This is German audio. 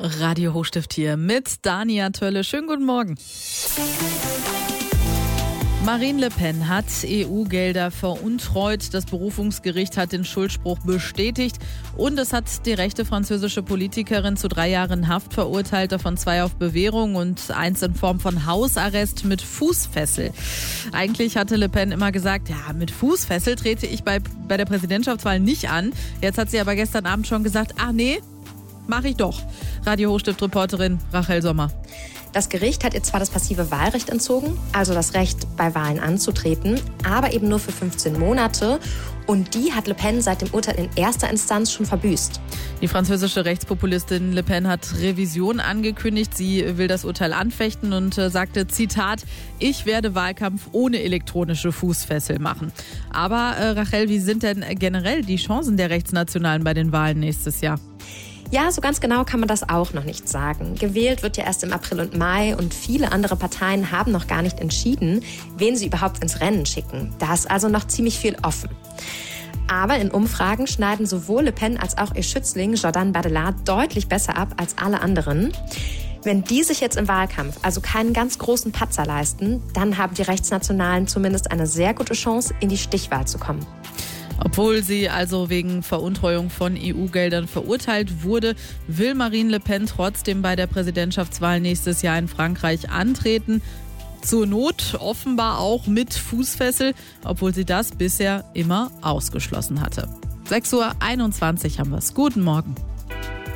Radio Hochstift hier mit Dania Tölle. Schönen guten Morgen. Marine Le Pen hat EU-Gelder veruntreut. Das Berufungsgericht hat den Schuldspruch bestätigt. Und es hat die rechte französische Politikerin zu 3 Jahren Haft verurteilt, davon 2 auf Bewährung und 1 in Form von Hausarrest mit Fußfessel. Eigentlich hatte Le Pen immer gesagt, ja, mit Fußfessel trete ich bei der Präsidentschaftswahl nicht an. Jetzt hat sie aber gestern Abend schon gesagt, nee, mache ich doch. Radio Hochstift-Reporterin Rachel Sommer. Das Gericht hat ihr zwar das passive Wahlrecht entzogen, also das Recht, bei Wahlen anzutreten, aber eben nur für 15 Monate. Und die hat Le Pen seit dem Urteil in erster Instanz schon verbüßt. Die französische Rechtspopulistin Le Pen hat Revision angekündigt. Sie will das Urteil anfechten und sagte, Zitat, ich werde Wahlkampf ohne elektronische Fußfessel machen. Aber Rachel, wie sind denn generell die Chancen der Rechtsnationalen bei den Wahlen nächstes Jahr? Ja, so ganz genau kann man das auch noch nicht sagen. Gewählt wird ja erst im April und Mai und viele andere Parteien haben noch gar nicht entschieden, wen sie überhaupt ins Rennen schicken. Da ist also noch ziemlich viel offen. Aber in Umfragen schneiden sowohl Le Pen als auch ihr Schützling Jordan Bardella deutlich besser ab als alle anderen. Wenn die sich jetzt im Wahlkampf also keinen ganz großen Patzer leisten, dann haben die Rechtsnationalen zumindest eine sehr gute Chance, in die Stichwahl zu kommen. Obwohl sie also wegen Veruntreuung von EU-Geldern verurteilt wurde, will Marine Le Pen trotzdem bei der Präsidentschaftswahl nächstes Jahr in Frankreich antreten. Zur Not offenbar auch mit Fußfessel, obwohl sie das bisher immer ausgeschlossen hatte. 6:21 Uhr haben wir es. Guten Morgen.